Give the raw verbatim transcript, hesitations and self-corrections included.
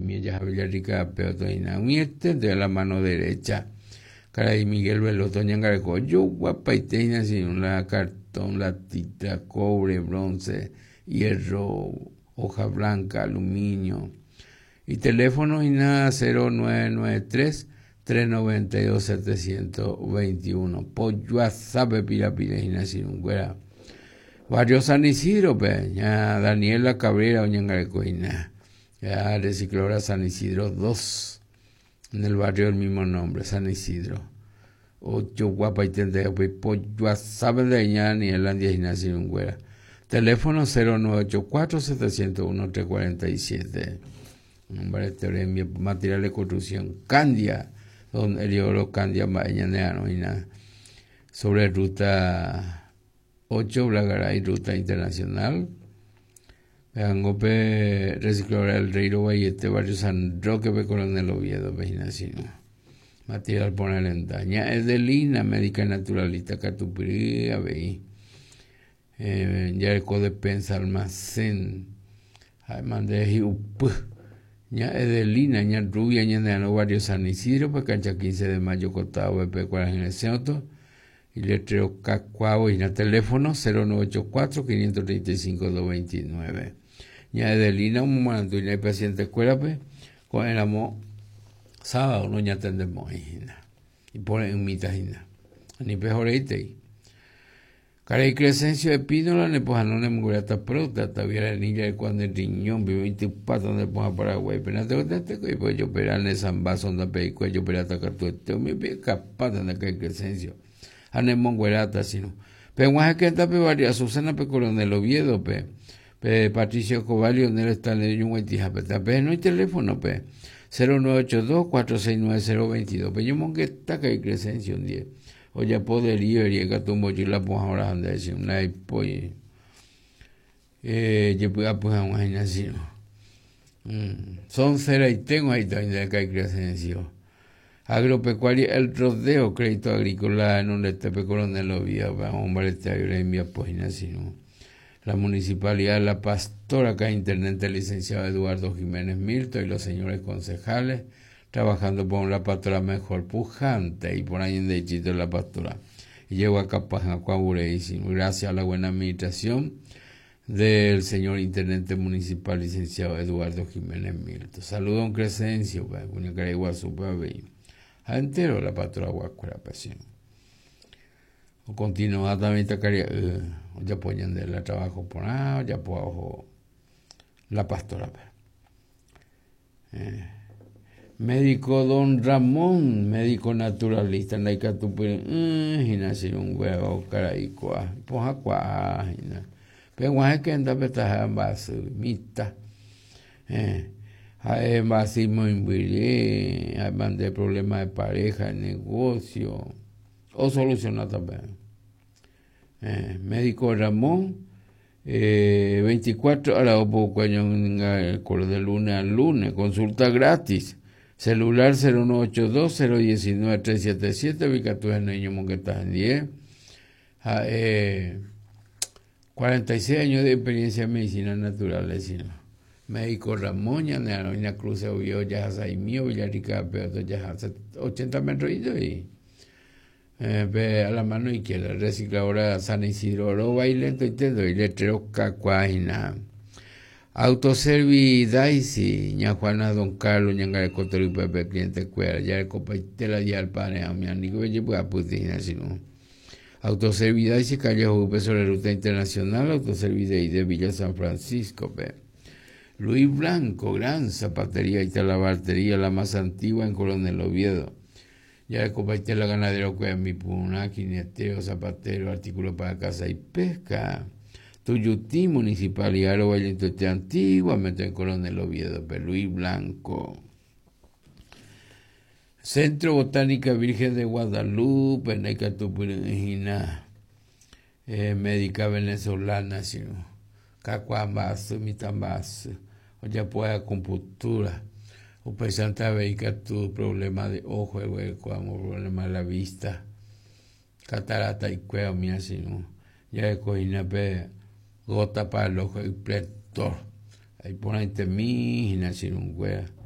mi ya Villarrica Peotoina, miete de la mano derecha. Caray Miguel Veloto Ñangareco, yo guapa y teina sin la cartón, latita, cobre, bronce, hierro, hoja blanca, aluminio. Y teléfono y nada cero nueve nueve tres, tres nueve dos, siete dos uno. Pollo sabe pira pira y sin un güera. Barrio San Isidro, pe, ya Daniela Cabrera, Ñangareco y nada. Ya recicladora San Isidro dos, en el barrio del mismo nombre, San Isidro. Ocho guapa y tende, pues pollo sabe de ña ni el andia y nací un güera. Teléfono cero nueve ocho cuatro, siete cero uno, tres cuatro siete. Nombre de material de construcción. Candia, donde el oro Candia Mañaneano y nada. Sobre ruta ocho, Blagaray, ruta internacional. Veangope, recicladora del Reiro Vallete, barrio San Roque, pe Coronel Oviedo, Pejinacino. Material poner en daña. Es de Lina, médica naturalista, Catupirí, Aveí. Eh, ya el codepensa almacén. Ay, mandé Hiup. Ya es de Lina, ya rubia, ya de no barrio San Isidro, pues cancha quince de mayo, cotado, B P cuarenta en el centro. Y letreo Cacuavo y en el teléfono cero nueve ocho cuatro, cinco tres cinco, dos dos nueve. Ya es de Lina, un momento, y hay paciente escuela, pues, con el amor. Sábado no ya atendemos ahí, y ponen en mitad, ni pejoreite. Caray Crescencio de Pínola, ne pues no ne mugurata prota, todavía la niña de cuando el riñón, vive un pato donde ponga Paraguay, pero no te gusta, y pues yo operar en San Baso, donde peico, yo operar atacar tu este, me pide capaz de Caray Crescencio. A ne mugurata, sino. Pero más que esta pe varia, Susana pe Coronel Oviedo, pe, pe Patricio Covalio, donde está en el Yunguetija, pe, pe, no hay teléfono, pe. cero nueve ocho dos, cuatro seis nueve, cero dos dos. Pero yo mongueta que hay Crescencio un día. O ya poderío y llega tu mochila pues ahora anda decir una pues eh yo puedo pues a una gimnasio. Son cera y tengo ahí también que hay Crescencio. Agropecuaria el rodeo crédito agrícola en donde este Coronel Oviedo vamos hombre este envía pues gimnasio. La municipalidad, la pastora acá internet, el licenciado Eduardo Jiménez Milto y los señores concejales, trabajando por la pastora mejor pujante y por ahí en derechito la pastora. Y llego acá para Cuabureísimo, gracias a la buena administración del señor intendente municipal, licenciado Eduardo Jiménez Milto. Saludo a un Crescencio, cuña Caraiguazú, a entero la pastora Guacuera, pasión. O continúa también tacaria, uh, ya ponen de la trabajo por ah, ya puedo la pastora. Eh. Médico Don Ramón, médico naturalista, na Icatupiri, y nací un huevo, caraicua, poja cua, pero guay que anda petaja en base, mita, eh, hay base muy bien, hay mandé problemas de pareja, negocio, o solucionar también. Eh, médico Ramón, eh, veinticuatro horas o poco años de lunes al lunes, consulta gratis. Celular cero nueve ocho dos, cero uno nueve, tres siete siete, ubicación en Niño Monquetas en diez. Ah, eh, cuarenta y seis años de experiencia en medicina natural, sino. Médico Ramón, ya Nearoña Cruz, Oviedo, ya hace mío, Villarrica, pero ya hace ochenta metros y eh, ve a la mano izquierda, recicladora San Isidro, Oro, bailento y te doy letrero cacuaina. Autoservi Daisy, ña Juana Don Carlos, ña Cotero y Pepe, cliente cuera, ya el copaitela ya el pane, a mi amigo, yo voy a putina, sino. Autoservi Daisy, calle Jupe sobre ruta internacional, Autoservi de Villa San Francisco, pe. Luis Blanco, gran zapatería y talabartería, la más antigua en Coronel Oviedo. Ya el copaitela ganadero, cuera, mi puna, quineteo, zapatero, artículo para caza y pesca. Tuyutí, municipalidad de Valle antiguamente en Coronel Oviedo, Luis Blanco. Centro Botánica Virgen de Guadalupe, Necatupurina, eh, médica venezolana, sino Cacuambazo, Mitambazo, o ya puede acupuntura, o presenta veica tu problema de ojo, hueco, problema de la vista, catarata y cueva, mía, sino ya de cojina, pe. Gota para el ojo y plector. Ahí pone entre mí y nacer un güey.